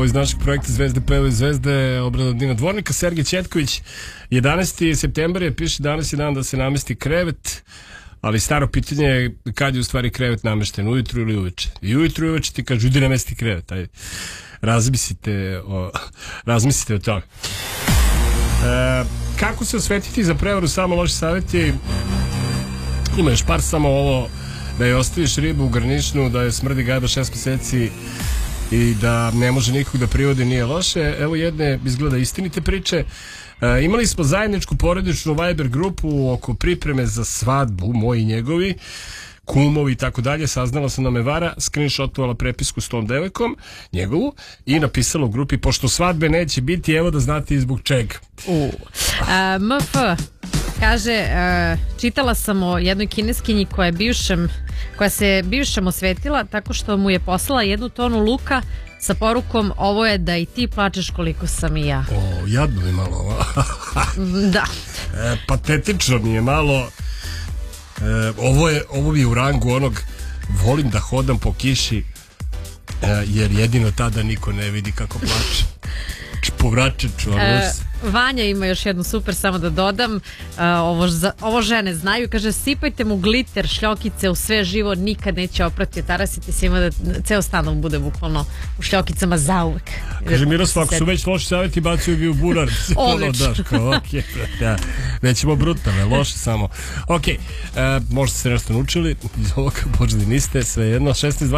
iz našeg projekta Zvezde pevaju zvezde, obrada Dina Dvornika, Sergej Četković. 11. septembar je, piše danas je dan da se namesti krevet, ali staro pitanje je kad je u stvari krevet namešten, ujutru ili uveče. I ujutru i uveče ti kažu idi namesti krevet, ajde. Razmislite o tome. Kako se osvetiti za prevaru, samo loši savjeti. Ima još par, samo ovo da je ostaviš ribu u garnišnu, da je smrdi gajba 6 meseci i da ne može nikog da privodi, nije loše. Evo jedne izgleda istinite priče. Imali smo zajedničku porodičnu Viber grupu oko pripreme za svadbu, moji i njegovi, kumovi i tako dalje. Saznala sam da me vara, screenshotovala prepisku s tom devojkom, njegovu, i napisala u grupi, pošto svadbe neće biti, evo da znate i zbog čega. MF kaže, čitala sam o jednoj kineskinji koja se bivšem osvetila tako što mu je poslala 1 tonu luka sa porukom, ovo je da i ti plačeš koliko sam i ja. Jadno mi malo. Da. Patetično mi je malo. Ovo mi je u rangu onog volim da hodam po kiši jer jedino tada niko ne vidi kako plače. Povraćen ću. Vanja ima još jednu super, samo da dodam, ovo žene znaju, kaže sipajte mu gliter, šljokice u sve živo, nikad neće oprati, tarasiti se, ima da ceo stan bude bukvalno u šljokicama zauvek. Kaže Miroslav, ako su već loši savjeti, bacio bi u bunar. Odlično. Nećemo brutalno, loše samo. Ok, možda ste nešto naučili iz ovoga, možda i niste, sve jedno.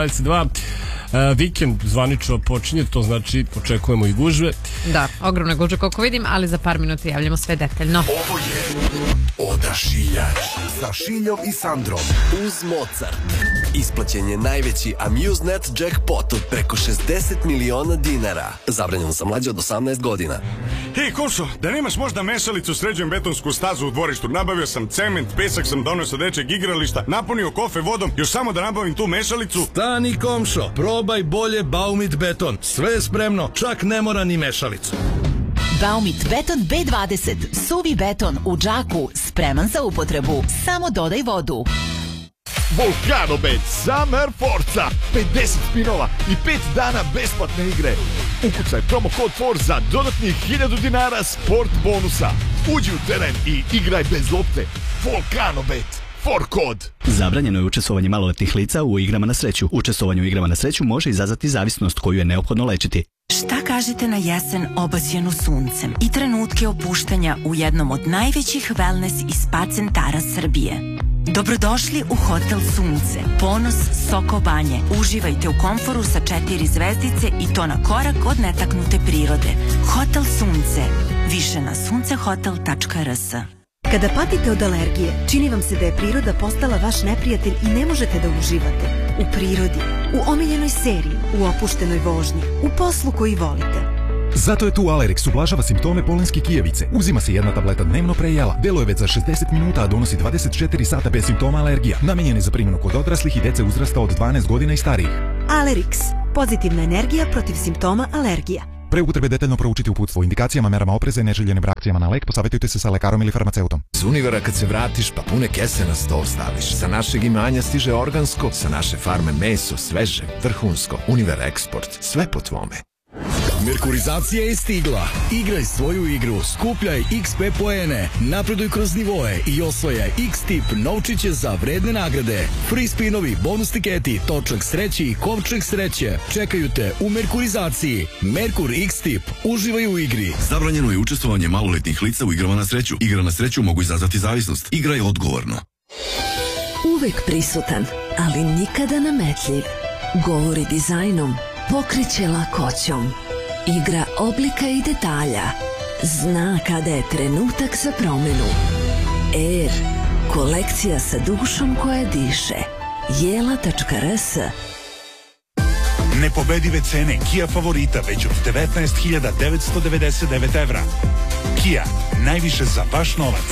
16:22 vikend zvanično počinje, to znači očekujemo i gužve. Da, ogromne gužve koliko vidim, ali za par minuta javljamo sve detaljno. Ovo je Odašiljač sa Šiljom i Sandrom uz Mozart. Isplaćen je najveći Amusenet jackpot od preko 60 miliona dinara. Zabranjeno za mlađe od 18 godina. Hej, Košo, da nemaš možda mešalicu, sređujem betonsku stazu u dvorištu. Nabavio sam cement, pesak sam donio sa dečeg igrališta, napunio kofe vodom, još samo da nabavim tu mešalicu. Stani, komšo, probaj bolje Baumit beton. Sve je spremno, čak ne mora ni mešalicu. Baumit beton B20, suvi beton u džaku, spreman za upotrebu. Samo dodaj vodu. Volkanobet Summer Forza, 50 spinova i 5 dana besplatne igre. Ukucaj promo kod Forza, dodatnih 1000 dinara sport bonusa. Uđi u teren i igraj bez lopte. Volkanobet, for kod. Zabranjeno je učestvovanje maloletnih lica u igrama na sreću. Učestvovanje u igrama na sreću može izazvati zavisnost koju je neophodno lečiti. Šta kažete na jesen obasjenu suncem i trenutke opuštanja u jednom od najvećih wellness i spa centara Srbije? Dobrodošli u Hotel Sunce, ponos Soko Banje. Uživajte u komforu sa 4 zvezdice i to na korak od netaknute prirode. Hotel Sunce, više na suncehotel.rs. Kada patite od alergije, čini vam se da je priroda postala vaš neprijatelj i ne možete da uživate. U prirodi, u omiljenoj seriji, u opuštenoj vožnji, u poslu koji volite. Zato je tu Alerix, ublažava simptome polenske kijevice. Uzima se 1 tableta dnevno pre jela. Deluje već za 60 minuta, a donosi 24 sata bez simptoma alergija. Namenjen je za primjenu kod odraslih i dece uzrasta od 12 godina i starijih. Alerix, pozitivna energija protiv simptoma alergija. Pre upotrebe detaljno proučiti uputstvo o indikacijama, merama opreza i neželjenim reakcijama na lek, posavjetujte se sa lekarom ili farmaceutom. S Univera kad se vratiš, pa pune kese na sto staviš. Sa našeg imanja stiže organsko, sa naše farme meso, sveže, vrhunsko. Univer Eksport, sve po tvome. Merkurizacija je stigla. Igraj svoju igru, skupljaj XP poene, napreduj kroz nivoe i osvajaj X-tip novčiće za vredne nagrade. Free spinovi, bonus tiketi, točak sreće i kovčeg sreće čekaju te u Merkurizaciji. Merkur X-tip, uživaj u igri. Zabranjeno je učestvovanje maloletnih lica u igrama na sreću. Igre na sreću mogu izazvati zavisnost. Igraj odgovorno. Uvek prisutan, ali nikada nametljiv. Govori dizajnom, pokreće lakoćom. Igra oblika i detalja. Zna kada je trenutak za promenu. Air, kolekcija sa dušom koja diše. Jela.rs. Nepobedive cene Kia Favorita već od 19.999 evra. Kia, najviše za vaš novac.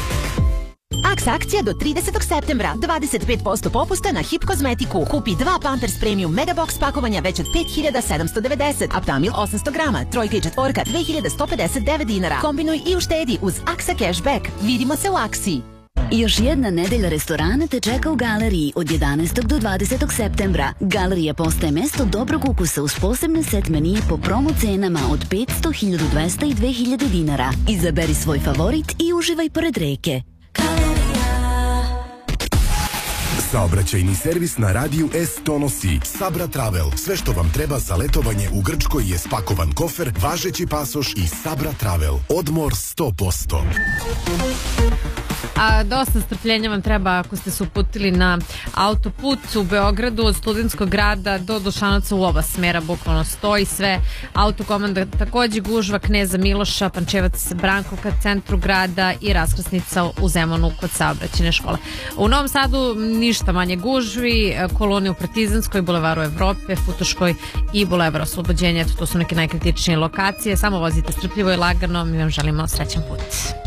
Aks akcija do 30. septembra. 25% popusta na Hip kozmetiku. Kupi 2 Pampers Premium Megabox pakovanja već od 5.790. Aptamil 800 grama. Trojka i četvorka 2.159 dinara. Kombinuj i uštedi uz Aksa Cashback. Vidimo se u Aksi. I još jedna nedelja restorana te čeka u galeriji od 11. do 20. septembra. Galerija postaje mesto dobrog ukusa uz posebne set menije po promo cenama od 500, 1200 i 2000 dinara. Izaberi svoj favorit i uživaj pored reke. Saobraćajni servis na radiju S donosi Sabra Travel. Sve što vam treba za letovanje u Grčkoj je spakovan kofer, važeći pasoš i Sabra Travel. Odmor 100%. A dosta strpljenja vam treba ako ste se uputili na autoput u Beogradu od Studentskog grada do Dušanovca u oba smera, bukvalno stoji sve. Autokomanda takođe gužva Kneza Miloša, Pančevac Brankovka, centru grada i raskrsnica u Zemunu kod saobraćajne škole. U Novom Sadu ništa manje gužvi, koloni u Partizanskoj, Bulevaru Evrope, Futoškoj i Bulevaru Oslobođenja. To su neke najkritičnije lokacije. Samo vozite strpljivo i lagano. Mi vam želimo srećan put.